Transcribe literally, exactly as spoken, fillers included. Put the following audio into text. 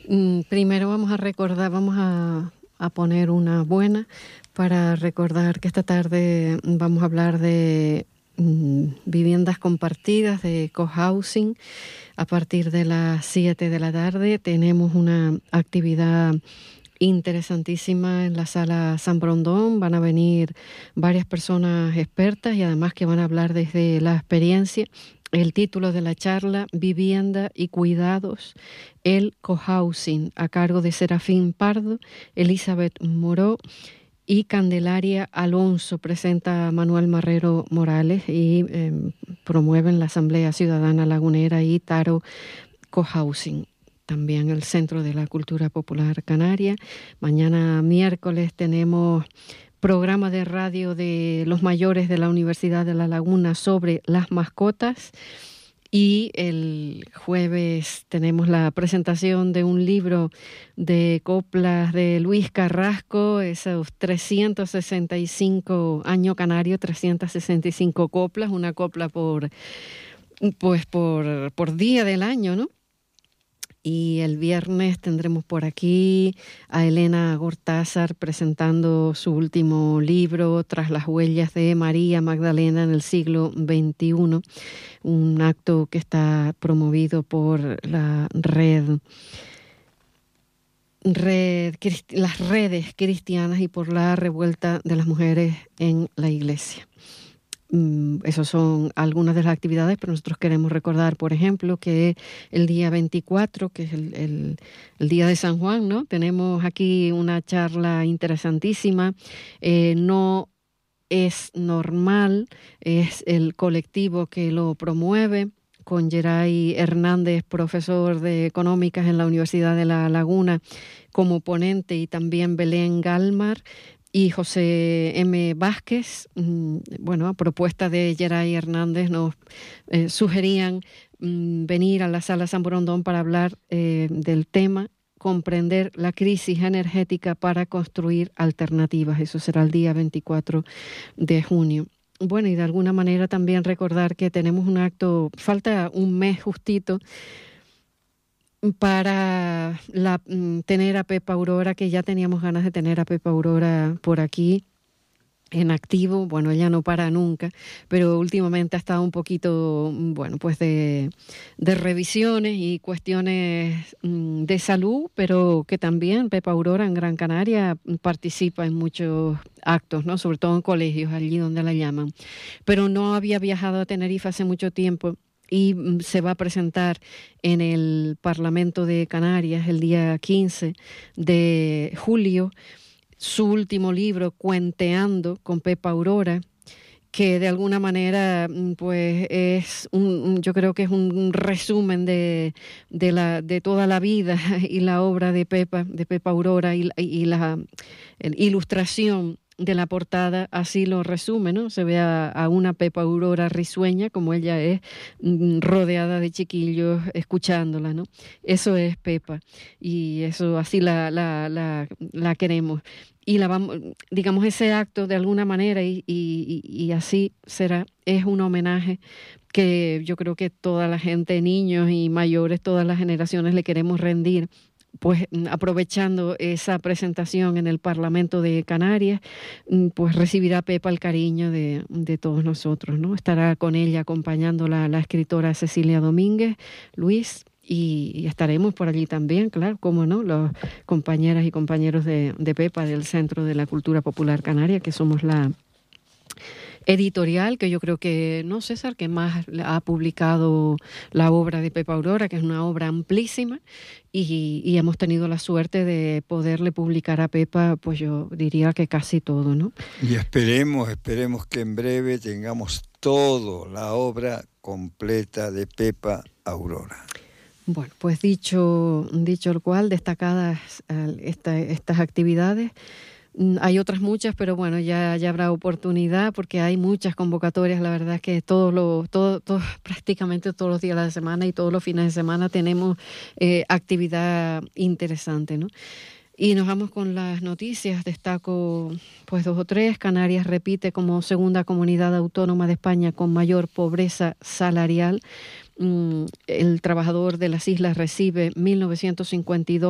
Mm, primero vamos a recordar, vamos a, a poner una buena para recordar que esta tarde vamos a hablar de mm, viviendas compartidas, de cohousing. A partir de las siete de la tarde tenemos una actividad interesantísima en la sala San Brondón. Van a venir varias personas expertas y además que van a hablar desde la experiencia. El título de la charla, Vivienda y Cuidados, el cohousing, a cargo de Serafín Pardo, Elizabeth Moró y Candelaria Alonso. Presenta Manuel Marrero Morales y eh, promueven la Asamblea Ciudadana Lagunera y Taro Cohousing. También el Centro de la Cultura Popular Canaria. Mañana miércoles tenemos programa de radio de los mayores de la Universidad de La Laguna sobre las mascotas. Y el jueves tenemos la presentación de un libro de coplas de Luis Carrasco, esos trescientos sesenta y cinco año canario, trescientas sesenta y cinco coplas, una copla por, pues por, por día del año, ¿no? Y el viernes tendremos por aquí a Elena Gortázar presentando su último libro, Tras las huellas de María Magdalena en el siglo veintiuno, un acto que está promovido por la red, red las redes cristianas y por la revuelta de las mujeres en la Iglesia. Esas son algunas de las actividades, pero nosotros queremos recordar, por ejemplo, que el día veinticuatro, que es el, el, el día de San Juan, ¿no? Tenemos aquí una charla interesantísima. Eh, no es normal, es el colectivo que lo promueve, con Geray Hernández, profesor de Económicas en la Universidad de La Laguna, como ponente, y también Belén Galmar y José M. Vázquez. Bueno, a propuesta de Geray Hernández nos eh, sugerían mm, venir a la Sala San Borondón para hablar eh, del tema, comprender la crisis energética para construir alternativas. Eso será el día veinticuatro de junio. Bueno, y de alguna manera también recordar que tenemos un acto, falta un mes justito, para la, tener a Pepa Aurora, que ya teníamos ganas de tener a Pepa Aurora por aquí en activo. Bueno, ella no para nunca, pero últimamente ha estado un poquito, bueno, pues de, de revisiones y cuestiones de salud, pero que también Pepa Aurora en Gran Canaria participa en muchos actos, ¿no? Sobre todo en colegios, allí donde la llaman. Pero no había viajado a Tenerife hace mucho tiempo y se va a presentar en el Parlamento de Canarias el día quince de julio su último libro, Cuenteando con Pepa Aurora, que de alguna manera pues es un, yo creo que es un resumen de, de, la, de toda la vida y la obra de Pepa, de Pepa Aurora, y, y la ilustración de la portada así lo resume, ¿no? Se ve a, a una Pepa Aurora risueña, como ella es, rodeada de chiquillos, escuchándola, ¿no? Eso es Pepa, y eso así la, la, la, la queremos. Y la vamos, digamos, ese acto de alguna manera, y, y, y así será, es un homenaje que yo creo que toda la gente, niños y mayores, todas las generaciones le queremos rendir, pues aprovechando esa presentación en el Parlamento de Canarias, pues recibirá Pepa el cariño de, de todos nosotros, ¿no? Estará con ella acompañándola la escritora Cecilia Domínguez, Luis, y, y estaremos por allí también, claro, cómo no, los compañeras y compañeros de, de Pepa, del Centro de la Cultura Popular Canaria, que somos la editorial, que yo creo que, no, César, que más ha publicado la obra de Pepa Aurora, que es una obra amplísima, y, y hemos tenido la suerte de poderle publicar a Pepa, pues yo diría que casi todo, ¿no? Y esperemos, esperemos que en breve tengamos todo, la obra completa de Pepa Aurora. Bueno, pues dicho, dicho el cual, destacadas esta, estas actividades. Hay otras muchas, pero bueno, ya, ya habrá oportunidad porque hay muchas convocatorias. La verdad es que todos los, todo, todo, prácticamente todos los días de la semana y todos los fines de semana tenemos eh, actividad interesante, ¿no? Y nos vamos con las noticias. Destaco pues dos o tres. Canarias repite como segunda comunidad autónoma de España con mayor pobreza salarial. El trabajador de las islas recibe mil novecientos cincuenta y dos